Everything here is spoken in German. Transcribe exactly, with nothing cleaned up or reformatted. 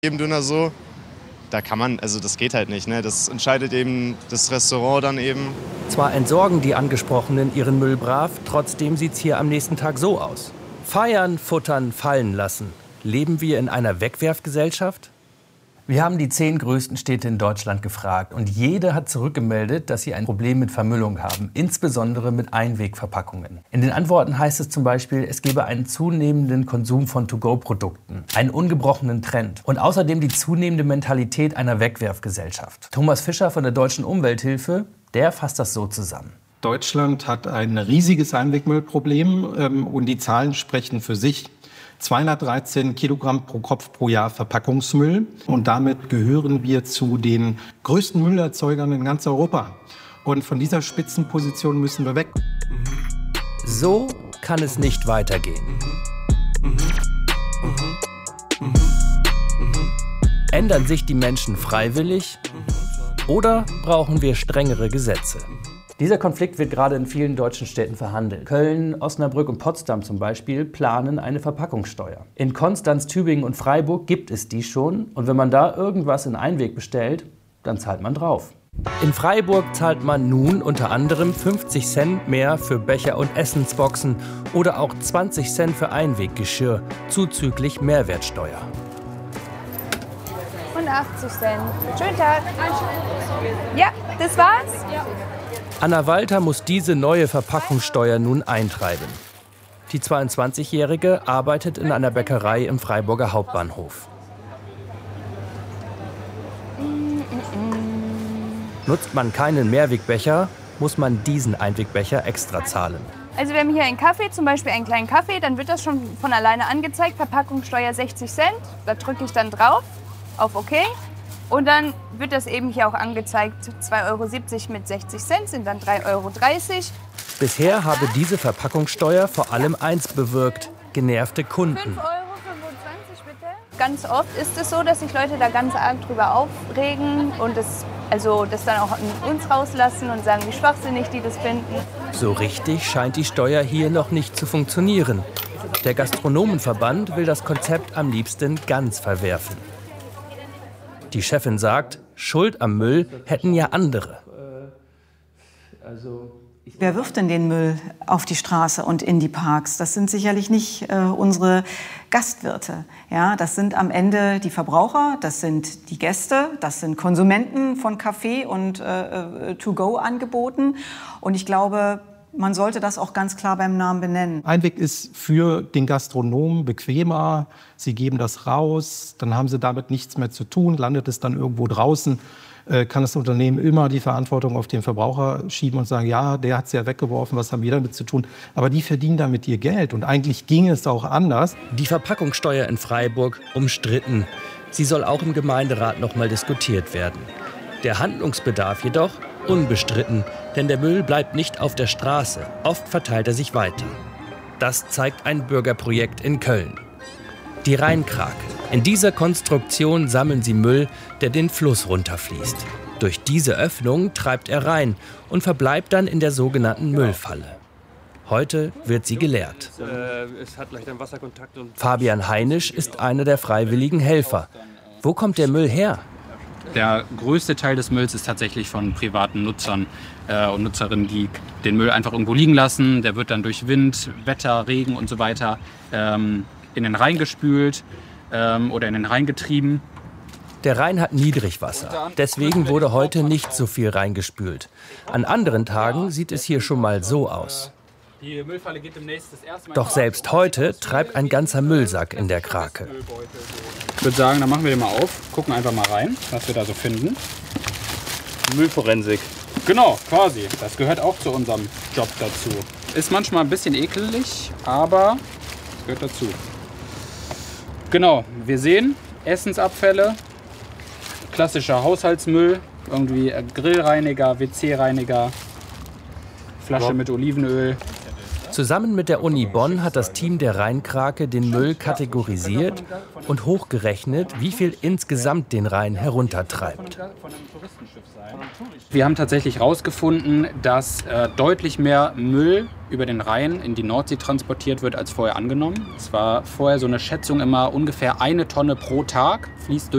Eben Döner so, da kann man, also das geht halt nicht, ne? Das entscheidet eben das Restaurant dann eben. Zwar entsorgen die Angesprochenen ihren Müll brav, trotzdem sieht's hier am nächsten Tag so aus. Feiern, futtern, fallen lassen. Leben wir in einer Wegwerfgesellschaft? Wir haben die zehn größten Städte in Deutschland gefragt und jede hat zurückgemeldet, dass sie ein Problem mit Vermüllung haben, insbesondere mit Einwegverpackungen. In den Antworten heißt es zum Beispiel, es gebe einen zunehmenden Konsum von To-Go-Produkten, einen ungebrochenen Trend und außerdem die zunehmende Mentalität einer Wegwerfgesellschaft. Thomas Fischer von der Deutschen Umwelthilfe, der fasst das so zusammen. Deutschland hat ein riesiges Einwegmüllproblem ähm, und die Zahlen sprechen für sich. zweihundertdreizehn Kilogramm pro Kopf pro Jahr Verpackungsmüll. Und damit gehören wir zu den größten Müllerzeugern in ganz Europa. Und von dieser Spitzenposition müssen wir weg. So kann es nicht weitergehen. Ändern sich die Menschen freiwillig oder brauchen wir strengere Gesetze? Dieser Konflikt wird gerade in vielen deutschen Städten verhandelt. Köln, Osnabrück und Potsdam zum Beispiel planen eine Verpackungssteuer. In Konstanz, Tübingen und Freiburg gibt es die schon. Und wenn man da irgendwas in Einweg bestellt, dann zahlt man drauf. In Freiburg zahlt man nun unter anderem fünfzig Cent mehr für Becher und Essensboxen oder auch zwanzig Cent für Einweggeschirr, zuzüglich Mehrwertsteuer. Und achtzig Cent. Schönen Tag. Ja, das war's? Ja. Anna Walter muss diese neue Verpackungssteuer nun eintreiben. Die zweiundzwanzigjährige arbeitet in einer Bäckerei im Freiburger Hauptbahnhof. Nutzt man keinen Mehrwegbecher, muss man diesen Einwegbecher extra zahlen. Also wir haben hier einen Kaffee, zum Beispiel einen kleinen Kaffee, dann wird das schon von alleine angezeigt, Verpackungssteuer sechzig Cent. Da drücke ich dann drauf auf OK. Und dann wird das eben hier auch angezeigt, zwei Euro siebzig mit sechzig Cent sind dann drei Euro dreißig. Bisher habe diese Verpackungssteuer vor allem eins bewirkt: genervte Kunden. fünf Euro fünfundzwanzig bitte. Ganz oft ist es so, dass sich Leute da ganz arg drüber aufregen und das, also das dann auch an uns rauslassen und sagen, wie schwachsinnig die das finden. So richtig scheint die Steuer hier noch nicht zu funktionieren. Der Gastronomenverband will das Konzept am liebsten ganz verwerfen. Die Chefin sagt, Schuld am Müll hätten ja andere. Wer wirft denn den Müll auf die Straße und in die Parks? Das sind sicherlich nicht äh, unsere Gastwirte. Ja, das sind am Ende die Verbraucher, das sind die Gäste, das sind Konsumenten von Kaffee und äh, To-Go-Angeboten. Und ich glaube, man sollte das auch ganz klar beim Namen benennen. Einweg ist für den Gastronomen bequemer. Sie geben das raus, dann haben sie damit nichts mehr zu tun, landet es dann irgendwo draußen. Äh, kann das Unternehmen immer die Verantwortung auf den Verbraucher schieben und sagen, ja, der hat es ja weggeworfen, was haben wir damit zu tun? Aber die verdienen damit ihr Geld und eigentlich ging es auch anders. Die Verpackungssteuer in Freiburg umstritten. Sie soll auch im Gemeinderat noch mal diskutiert werden. Der Handlungsbedarf jedoch unbestritten, denn der Müll bleibt nicht auf der Straße. Oft verteilt er sich weiter. Das zeigt ein Bürgerprojekt in Köln. Die Rheinkrake. In dieser Konstruktion sammeln sie Müll, der den Fluss runterfließt. Durch diese Öffnung treibt er rein und verbleibt dann in der sogenannten Müllfalle. Heute wird sie geleert. Fabian Heinisch ist einer der freiwilligen Helfer. Wo kommt der Müll her? Der größte Teil des Mülls ist tatsächlich von privaten Nutzern äh, und Nutzerinnen, die den Müll einfach irgendwo liegen lassen. Der wird dann durch Wind, Wetter, Regen und so weiter ähm, in den Rhein gespült ähm, oder in den Rhein getrieben. Der Rhein hat Niedrigwasser. Deswegen wurde heute nicht so viel reingespült. An anderen Tagen sieht es hier schon mal so aus. Die Müllfalle geht demnächst das erste Mal. Doch selbst heute treibt ein ganzer Müllsack in der Krake. Ich würde sagen, dann machen wir den mal auf, gucken einfach mal rein, was wir da so finden. Müllforensik. Genau, quasi. Das gehört auch zu unserem Job dazu. Ist manchmal ein bisschen ekelig, aber es gehört dazu. Genau, wir sehen Essensabfälle, klassischer Haushaltsmüll, irgendwie Grillreiniger, W C-Reiniger, Flasche mit Olivenöl. Zusammen mit der Uni Bonn hat das Team der Rheinkrake den Müll kategorisiert und hochgerechnet, wie viel insgesamt den Rhein heruntertreibt. Wir haben tatsächlich herausgefunden, dass äh, deutlich mehr Müll über den Rhein in die Nordsee transportiert wird, als vorher angenommen. Es war vorher so eine Schätzung immer ungefähr eine Tonne pro Tag fließt durch